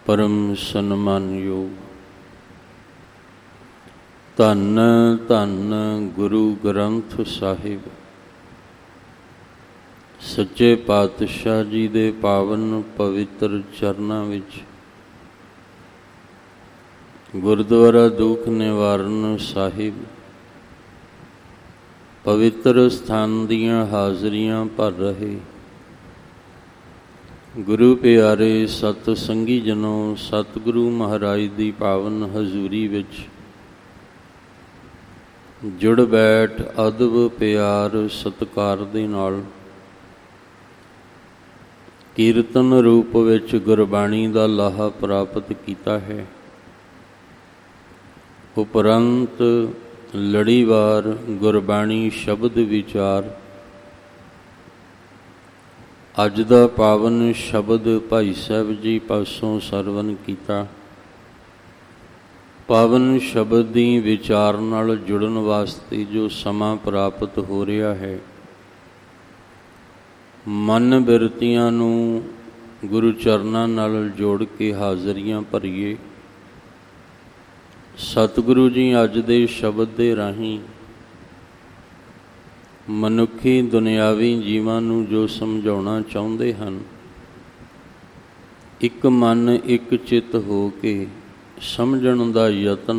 ਪਰਮ ਸਨਮਾਨਯੋਗ। ਧੰਨ ਧੰਨ ਗੁਰੂ ਗ੍ਰੰਥ ਸਾਹਿਬ, ਸੱਚੇ ਪਾਤਸ਼ਾਹ ਜੀ ਦੇ ਪਾਵਨ ਪਵਿੱਤਰ ਚਰਨਾਂ ਵਿੱਚ ਗੁਰਦੁਆਰਾ ਦੁੱਖ ਨਿਵਾਰਨ ਸਾਹਿਬ ਪਵਿੱਤਰ ਸਥਾਨ ਦੀਆਂ ਹਾਜ਼ਰੀਆਂ ਭਰ ਰਹੇ ਗੁਰੂ ਪਿਆਰੇ ਸਤ ਸੰਗੀ ਜਨੋ, ਸਤਿਗੁਰੂ ਮਹਾਰਾਜ ਦੀ ਪਾਵਨ ਹਜ਼ੂਰੀ ਵਿੱਚ ਜੁੜ ਬੈਠ ਅਦਬ ਪਿਆਰ ਸਤਿਕਾਰ ਦੇ ਨਾਲ ਕੀਰਤਨ ਰੂਪ ਵਿੱਚ ਗੁਰਬਾਣੀ ਦਾ ਲਾਹਾ ਪ੍ਰਾਪਤ ਕੀਤਾ ਹੈ। ਉਪਰੰਤ ਲੜੀਵਾਰ ਗੁਰਬਾਣੀ ਸ਼ਬਦ ਵਿਚਾਰ। ਅੱਜ ਦਾ ਪਾਵਨ ਸ਼ਬਦ ਭਾਈ ਸਾਹਿਬ ਜੀ ਪਾਸੋਂ ਸਰਵਨ ਕੀਤਾ। ਪਾਵਨ ਸ਼ਬਦ ਦੀ ਵਿਚਾਰ ਨਾਲ ਜੁੜਨ ਵਾਸਤੇ ਜੋ ਸਮਾਂ ਪ੍ਰਾਪਤ ਹੋ ਰਿਹਾ ਹੈ, ਮਨ ਬਿਰਤੀਆਂ ਨੂੰ ਗੁਰੂ ਚਰਨਾਂ ਨਾਲ ਜੋੜ ਕੇ ਹਾਜ਼ਰੀਆਂ ਭਰੀਏ। ਸਤਿਗੁਰੂ ਜੀ ਅੱਜ ਦੇ ਸ਼ਬਦ ਦੇ ਰਾਹੀਂ ਮਨੁੱਖੀ ਦੁਨਿਆਵੀ ਜੀਵਾਂ ਨੂੰ ਜੋ ਸਮਝਾਉਣਾ ਚਾਹੁੰਦੇ ਹਨ, ਇੱਕ ਮਨ ਇੱਕ ਚਿੱਤ ਹੋ ਕੇ ਸਮਝਣ ਦਾ ਯਤਨ